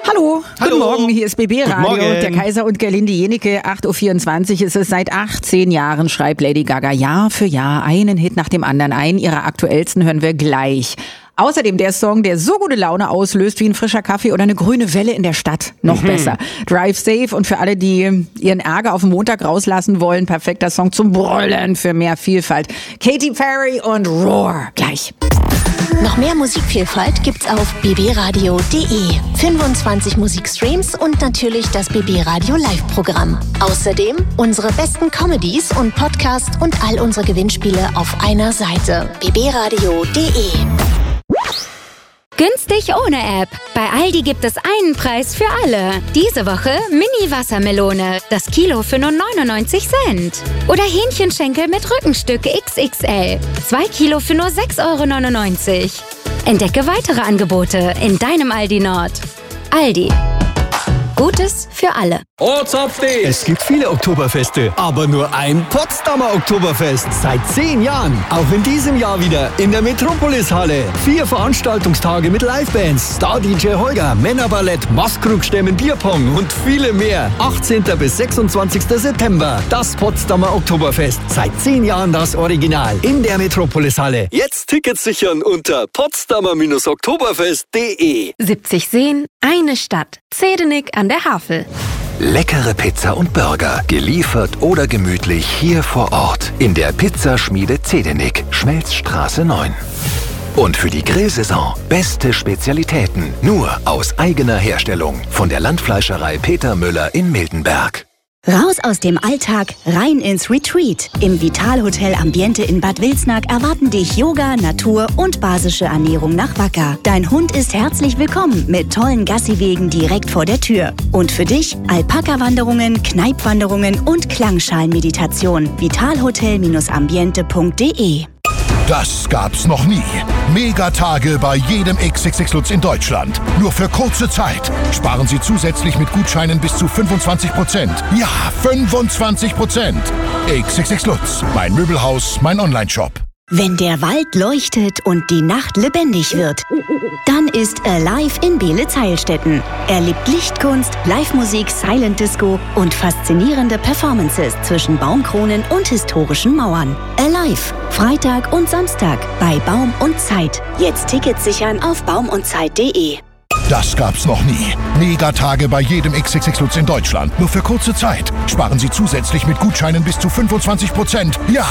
Hallo, guten Morgen, hier ist BB Radio, der Kaiser und Gerlinde Jenecke, 8.24 Uhr ist es. Seit 18 Jahren schreibt Lady Gaga Jahr für Jahr einen Hit nach dem anderen ein. Ihre aktuellsten hören wir gleich. Außerdem der Song, der so gute Laune auslöst wie ein frischer Kaffee oder eine grüne Welle in der Stadt. Noch besser. Drive Safe, und für alle, die ihren Ärger auf den Montag rauslassen wollen, perfekter Song zum Brüllen für mehr Vielfalt. Katy Perry und Roar. Gleich. Noch mehr Musikvielfalt gibt's auf bbradio.de. 25 Musikstreams und natürlich das BB Radio Live-Programm. Außerdem unsere besten Comedies und Podcasts und all unsere Gewinnspiele auf einer Seite. bbradio.de. Günstig ohne App. Bei Aldi gibt es einen Preis für alle. Diese Woche Mini-Wassermelone. Das Kilo für nur 99 Cent. Oder Hähnchenschenkel mit Rückenstück XXL. 2 Kilo für nur 6,99 €. Entdecke weitere Angebote in deinem Aldi Nord. Aldi. Gutes für alle. Es gibt viele Oktoberfeste, aber nur ein Potsdamer Oktoberfest. Seit 10 Jahren. Auch in diesem Jahr wieder in der Metropolis-Halle. 4 Veranstaltungstage mit Livebands, Star-DJ Holger, Männerballett, Maskrug-Stemmen, Bierpong und viele mehr. 18. bis 26. September. Das Potsdamer Oktoberfest. Seit 10 Jahren das Original. In der Metropolis-Halle. Jetzt Tickets sichern unter potsdamer-oktoberfest.de. 70 Seen, eine Stadt. Zedenick an der Havel. Leckere Pizza und Burger, geliefert oder gemütlich hier vor Ort in der Pizzaschmiede Zedenick, Schmelzstraße 9. Und für die Grillsaison beste Spezialitäten, nur aus eigener Herstellung von der Landfleischerei Peter Müller in Miltenberg. Raus aus dem Alltag, rein ins Retreat. Im Vitalhotel Ambiente in Bad Wilsnack erwarten dich Yoga, Natur und basische Ernährung nach Wacker. Dein Hund ist herzlich willkommen mit tollen Gassiwegen direkt vor der Tür. Und für dich Alpaka-Wanderungen, Kneipwanderungen und Klangschalenmeditation. Vitalhotel-ambiente.de. Das gab's noch nie. Megatage bei jedem XXX Lutz in Deutschland. Nur für kurze Zeit. Sparen Sie zusätzlich mit Gutscheinen bis zu 25%. Ja, 25%. XXX Lutz. Mein Möbelhaus, mein Onlineshop. Wenn der Wald leuchtet und die Nacht lebendig wird, dann ist Alive in Beelitz-Heilstätten. Erlebt Lichtkunst, Live-Musik, Silent Disco und faszinierende Performances zwischen Baumkronen und historischen Mauern. Alive, Freitag und Samstag bei Baum und Zeit. Jetzt Tickets sichern auf baumundzeit.de. Das gab's noch nie. Megatage bei jedem XXX Lutz in Deutschland. Nur für kurze Zeit. Sparen Sie zusätzlich mit Gutscheinen bis zu 25%. Ja,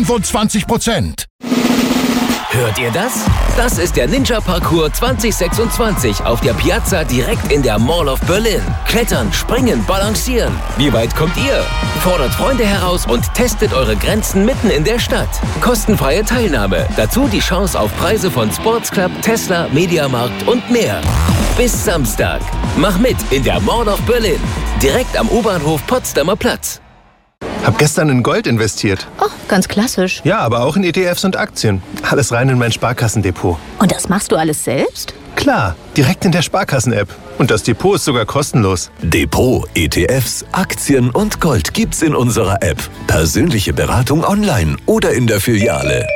25%. Hört ihr das? Das ist der Ninja Parcours 2026 auf der Piazza direkt in der Mall of Berlin. Klettern, springen, balancieren. Wie weit kommt ihr? Fordert Freunde heraus und testet eure Grenzen mitten in der Stadt. Kostenfreie Teilnahme. Dazu die Chance auf Preise von Sportsclub, Tesla, Mediamarkt und mehr. Bis Samstag. Mach mit in der Mall of Berlin. Direkt am U-Bahnhof Potsdamer Platz. Hab gestern in Gold investiert. Oh, ganz klassisch. Ja, aber auch in ETFs und Aktien. Alles rein in mein Sparkassendepot. Und das machst du alles selbst? Klar, direkt in der Sparkassen-App. Und das Depot ist sogar kostenlos. Depot, ETFs, Aktien und Gold gibt's in unserer App. Persönliche Beratung online oder in der Filiale.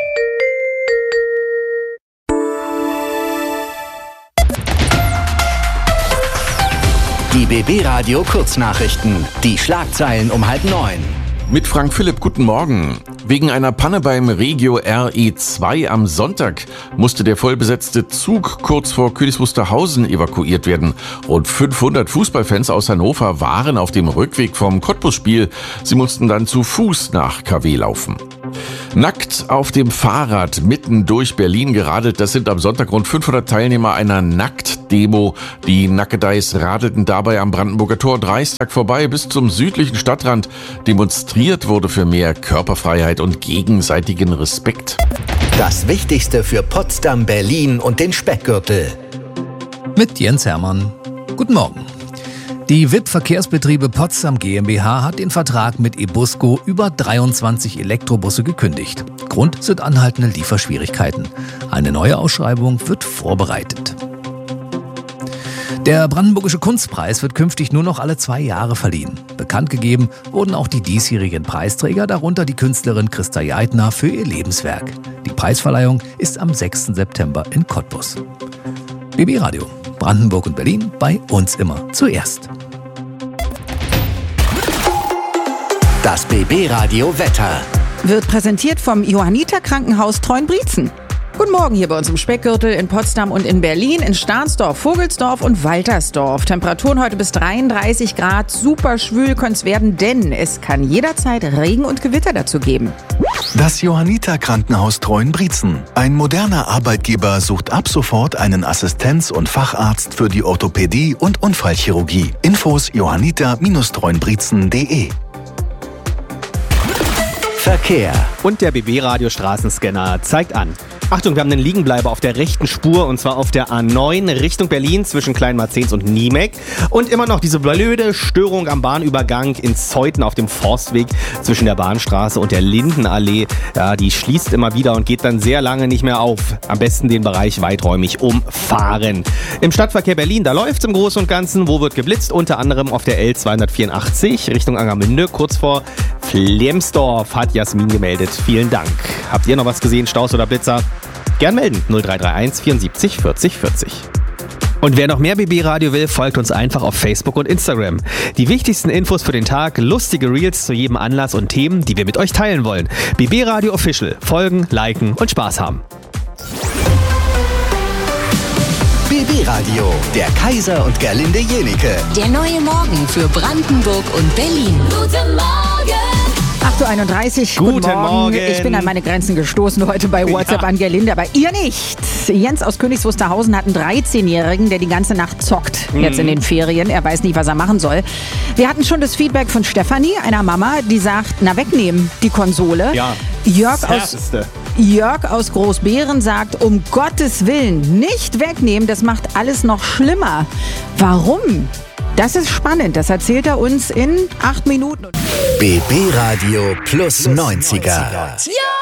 Die BB Radio Kurznachrichten. Die Schlagzeilen um 8:30. Mit Frank Philipp, guten Morgen. Wegen einer Panne beim Regio RE2 am Sonntag musste der vollbesetzte Zug kurz vor Königs Wusterhausen evakuiert werden. Rund 500 Fußballfans aus Hannover waren auf dem Rückweg vom Cottbus-Spiel. Sie mussten dann zu Fuß nach KW laufen. Nackt auf dem Fahrrad mitten durch Berlin geradelt. Das sind am Sonntag rund 500 Teilnehmer einer Nackt-Demo. Die Nackedeis radelten dabei am Brandenburger Tor dreistig vorbei bis zum südlichen Stadtrand. Demonstriert wurde für mehr Körperfreiheit und gegenseitigen Respekt. Das Wichtigste für Potsdam, Berlin und den Speckgürtel. Mit Jens Hermann. Guten Morgen. Die WIP-Verkehrsbetriebe Potsdam GmbH hat den Vertrag mit Ebusco über 23 Elektrobusse gekündigt. Grund sind anhaltende Lieferschwierigkeiten. Eine neue Ausschreibung wird vorbereitet. Der Brandenburgische Kunstpreis wird künftig nur noch alle 2 Jahre verliehen. Bekannt gegeben wurden auch die diesjährigen Preisträger, darunter die Künstlerin Christa Jaidner für ihr Lebenswerk. Die Preisverleihung ist am 6. September in Cottbus. BB Radio. Brandenburg und Berlin bei uns immer zuerst. Das BB-Radio Wetter wird präsentiert vom Johanniter Krankenhaus Treuenbrietzen. Guten Morgen hier bei uns im Speckgürtel in Potsdam und in Berlin, in Stahnsdorf, Vogelsdorf und Waltersdorf. Temperaturen heute bis 33 Grad, super schwül könnte es werden, denn es kann jederzeit Regen und Gewitter dazu geben. Das Johanniter Krankenhaus Treuenbrietzen. Ein moderner Arbeitgeber sucht ab sofort einen Assistenz- und Facharzt für die Orthopädie und Unfallchirurgie. Infos johanniter-treuenbrietzen.de. Verkehr. Und der BB-Radio-Straßenscanner zeigt an. Achtung, wir haben einen Liegenbleiber auf der rechten Spur und zwar auf der A9 Richtung Berlin zwischen Kleinmarzens und Niemek. Und immer noch diese blöde Störung am Bahnübergang in Zeuthen auf dem Forstweg zwischen der Bahnstraße und der Lindenallee. Ja, die schließt immer wieder und geht dann sehr lange nicht mehr auf. Am besten den Bereich weiträumig umfahren. Im Stadtverkehr Berlin, da läuft es im Großen und Ganzen. Wo wird geblitzt? Unter anderem auf der L284 Richtung Angermünde. Kurz vor Flemsdorf hat Jasmin gemeldet. Vielen Dank. Habt ihr noch was gesehen, Staus oder Blitzer? Gern melden, 0331 74 40 40. Und wer noch mehr BB-Radio will, folgt uns einfach auf Facebook und Instagram. Die wichtigsten Infos für den Tag, lustige Reels zu jedem Anlass und Themen, die wir mit euch teilen wollen. BB-Radio Official. Folgen, liken und Spaß haben. BB-Radio, der Kaiser und Gerlinde Jenike. Der neue Morgen für Brandenburg und Berlin. Guten Morgen! 8.31 Uhr, guten Morgen. Ich bin an meine Grenzen gestoßen heute bei WhatsApp an Gerlinde, aber ihr nicht. Jens aus Königs Wusterhausen hat einen 13-Jährigen, der die ganze Nacht zockt, jetzt in den Ferien. Er weiß nicht, was er machen soll. Wir hatten schon das Feedback von Stefanie, einer Mama, die sagt, na wegnehmen, die Konsole. Ja. Jörg aus Großbeeren sagt, um Gottes Willen, nicht wegnehmen, das macht alles noch schlimmer. Warum? Das ist spannend, das erzählt er uns in 8 Minuten. BB Radio plus 90er.